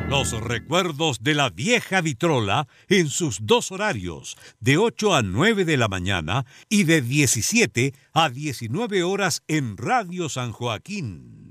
Los recuerdos de la vieja vitrola en sus dos horarios, de 8 a 9 de la mañana y de 17 a 19 horas en Radio San Joaquín.